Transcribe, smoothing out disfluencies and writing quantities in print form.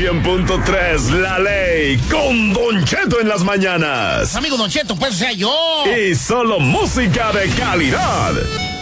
100.3, La Ley, con Don Cheto en las mañanas. Amigo Don Cheto, pues, o sea, yo. Y solo música de calidad.